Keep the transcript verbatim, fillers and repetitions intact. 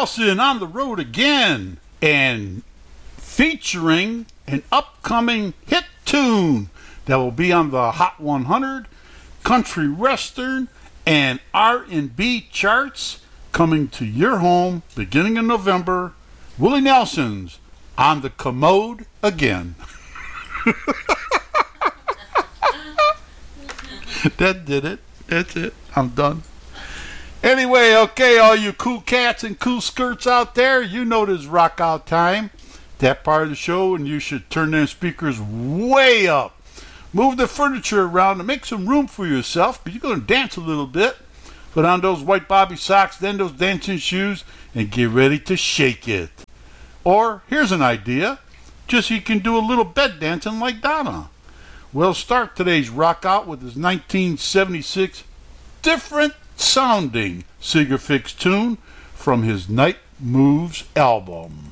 Nelson on the road again, and featuring an upcoming hit tune that will be on the Hot one hundred, Country Western, and R and B charts, coming to your home beginning in November. Willie Nelson's On the Commode Again. That did it. That's it. I'm done. Anyway, okay, all you cool cats and cool skirts out there, you know this rock out time. That part of the show, and you should turn their speakers way up. Move the furniture around and make some room for yourself, because you're going to dance a little bit. Put on those white bobby socks, then those dancing shoes, and get ready to shake it. Or, here's an idea. Just so you can do a little bed dancing like Donna. We'll start today's rock out with his nineteen seventy-six different sounding Seeger Fix tune from his Night Moves album.